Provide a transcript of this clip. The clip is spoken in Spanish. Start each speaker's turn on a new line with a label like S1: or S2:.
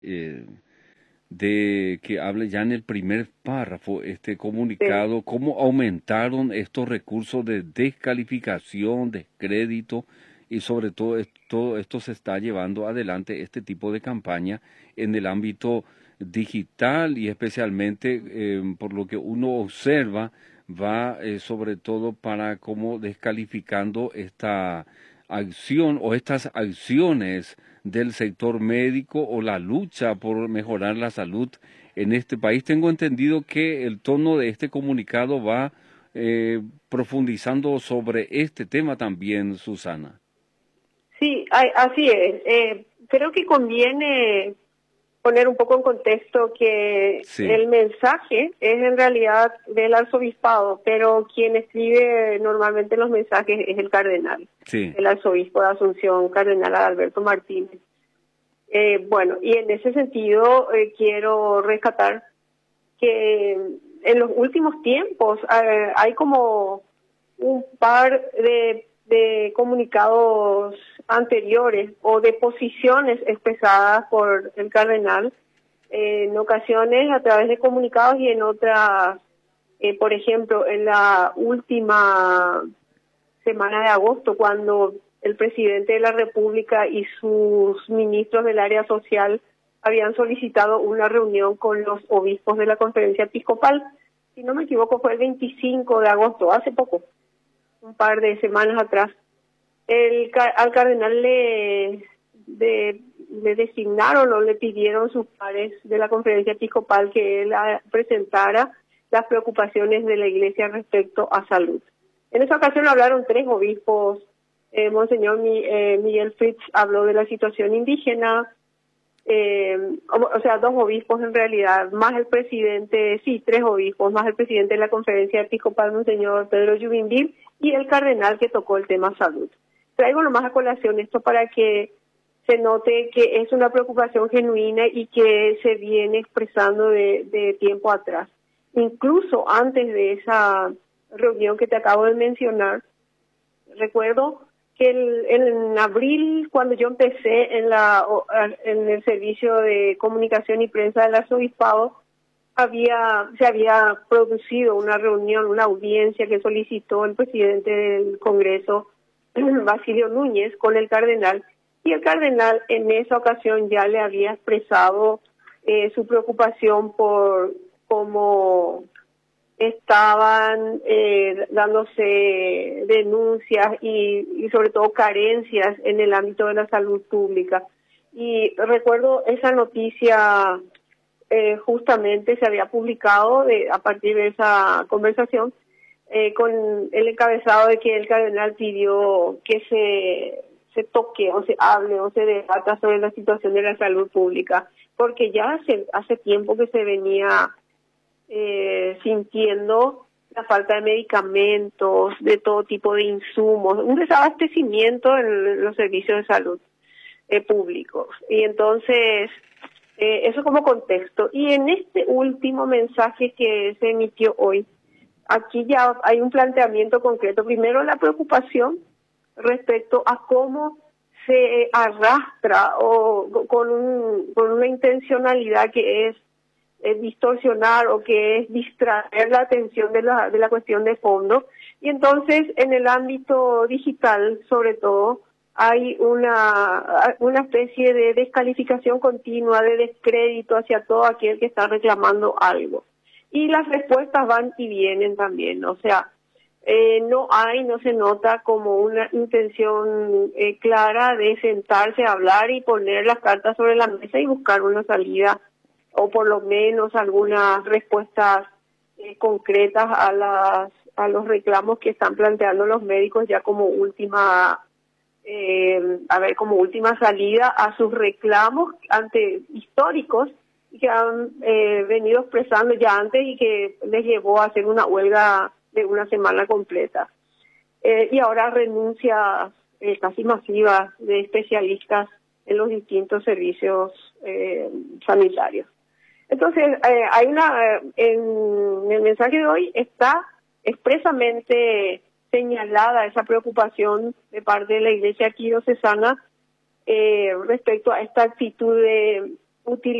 S1: eh, de que hable ya en el primer párrafo este
S2: Sí.
S1: comunicado, cómo aumentaron estos recursos de descalificación, descrédito y sobre todo todo esto se está llevando adelante este tipo de campaña en el ámbito digital y especialmente por lo que uno observa va sobre todo para cómo descalificando esta acción o estas acciones del sector médico o la lucha por mejorar la salud en este país. Tengo entendido que el tono de este comunicado va profundizando sobre este tema también, Susana.
S2: Sí, así es. Creo que conviene poner un poco en contexto que
S1: Sí,
S2: el mensaje es en realidad del arzobispado, pero quien escribe normalmente los mensajes es el cardenal,
S1: sí,
S2: el arzobispo de Asunción, cardenal Adalberto Martínez. Bueno, y en ese sentido quiero rescatar que en los últimos tiempos hay como un par de comunicados anteriores o de posiciones expresadas por el cardenal, en ocasiones a través de comunicados y en otras, por ejemplo, en la última semana de agosto, cuando el presidente de la República y sus ministros del área social habían solicitado una reunión con los obispos de la conferencia episcopal. Si no me equivoco, fue el 25 de agosto, hace poco, un par de semanas atrás. Al cardenal le designaron o le pidieron sus pares de la conferencia episcopal que él presentara las preocupaciones de la Iglesia respecto a salud. En esa ocasión hablaron tres obispos. Monseñor Miguel Fritz habló de la situación indígena, o sea, dos obispos en realidad, más el presidente, sí, tres obispos, más el presidente de la conferencia episcopal, Monseñor Pedro Yubimbim, y el cardenal que tocó el tema salud. Traigo nomás a colación esto para que se note que es una preocupación genuina y que se viene expresando de tiempo atrás. Incluso antes de esa reunión que te acabo de mencionar, recuerdo que en abril, cuando yo empecé en el servicio de comunicación y prensa del arzobispado, se había producido una reunión, una audiencia que solicitó el presidente del Congreso, Basilio Núñez, con el cardenal, y el cardenal en esa ocasión ya le había expresado su preocupación por cómo estaban dándose denuncias y sobre todo carencias en el ámbito de la salud pública. Y recuerdo esa noticia, justamente se había publicado a partir de esa conversación, con el encabezado de que el cardenal pidió que se toque o se hable o se debata sobre la situación de la salud pública, porque ya hace tiempo que se venía sintiendo la falta de medicamentos, de todo tipo de insumos, un desabastecimiento en los servicios de salud públicos. Y entonces, eso como contexto. Y en este último mensaje que se emitió hoy, aquí ya hay un planteamiento concreto. Primero, la preocupación respecto a cómo se arrastra o con una intencionalidad que es distorsionar o que es distraer la atención de la cuestión de fondo. Y entonces, en el ámbito digital, sobre todo, hay una especie de descalificación continua, de descrédito hacia todo aquel que está reclamando algo. Y las respuestas van y vienen también, o sea, no se nota como una intención clara de sentarse a hablar y poner las cartas sobre la mesa y buscar una salida o por lo menos algunas respuestas concretas a los reclamos que están planteando los médicos ya como como última salida a sus reclamos históricos que han venido expresando ya antes y que les llevó a hacer una huelga de una semana completa. Y ahora renuncias casi masivas de especialistas en los distintos servicios sanitarios. Entonces, en el mensaje de hoy está expresamente señalada esa preocupación de parte de la Iglesia arquidiocesana respecto a esta actitud utilizar